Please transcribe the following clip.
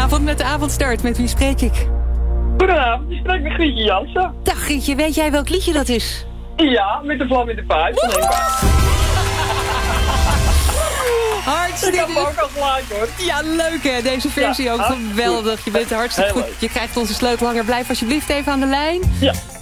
Goedenavond met de avondstart. Met wie spreek ik? Goedenavond, je spreekt met Grietje Jansen. Dag Grietje, weet jij welk liedje dat is? Ja, met de vlam in de pijp. Hartstikke Ik heb hem ook al gelijk hoor. Ja, leuk hè. Deze versie Ja, ook geweldig. Je bent hartstikke Heel goed. leuk. Je krijgt onze sleutelhanger. Blijf alsjeblieft even aan de lijn. Ja.